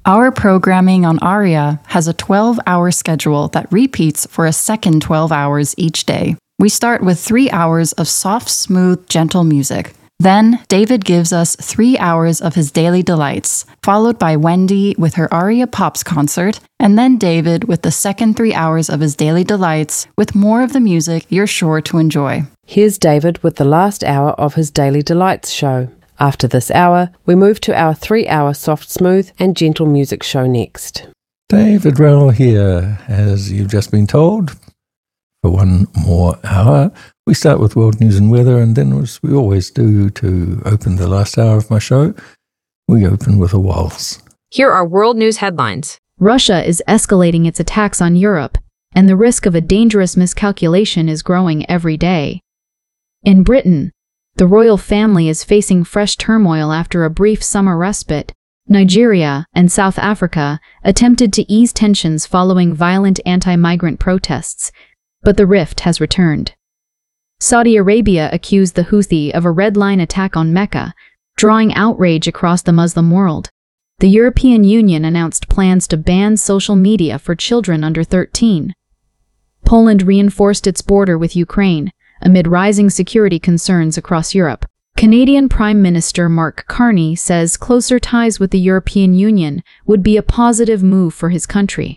Our programming on ARIA has a 12-hour schedule that repeats for a second 12 hours each day. We start with 3 hours of soft, smooth, gentle music. Then, David gives us 3 hours of his daily delights, followed by Wendy with her Aria Pops concert, and then David with the second 3 hours of his daily delights with more of the music you're sure to enjoy. Here's David with the last hour of his Daily Delights show. After this hour, we move to our 3-hour soft, smooth and gentle music show next. David Rowell here, as you've just been told. For one more hour, we start with world news and weather, and then, as we always do to open the last hour of my show, we open with a waltz. Here are world news headlines. Russia is escalating its attacks on Europe, and the risk of a dangerous miscalculation is growing every day. In Britain, the royal family is facing fresh turmoil after a brief summer respite. Nigeria and South Africa attempted to ease tensions following violent anti-migrant protests, but the rift has returned. Saudi Arabia accused the Houthi of a red line attack on Mecca, drawing outrage across the Muslim world. The European Union announced plans to ban social media for children under 13. Poland reinforced its border with Ukraine, amid rising security concerns across Europe. Canadian Prime Minister Mark Carney says closer ties with the European Union would be a positive move for his country.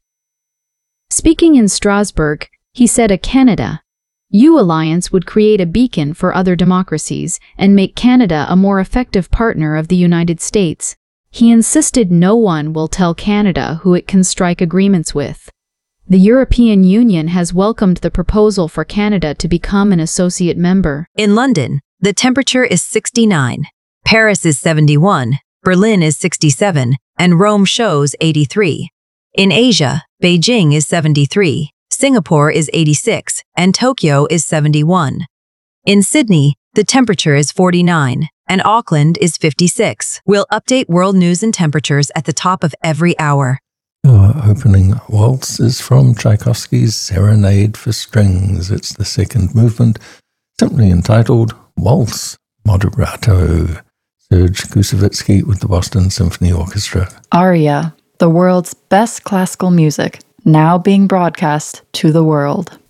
Speaking in Strasbourg, he said a Canada-EU alliance would create a beacon for other democracies and make Canada a more effective partner of the United States. He insisted no one will tell Canada who it can strike agreements with. The European Union has welcomed the proposal for Canada to become an associate member. In London, the temperature is 69, Paris is 71, Berlin is 67, and Rome shows 83. In Asia, Beijing is 73, Singapore is 86, and Tokyo is 71. In Sydney, the temperature is 49, and Auckland is 56. We'll update world news and temperatures at the top of every hour. Our opening waltz is from Tchaikovsky's Serenade for Strings. It's the second movement, simply entitled Waltz Moderato. Serge Koussevitzky with the Boston Symphony Orchestra. ARIA, the world's best classical music, now being broadcast to the world.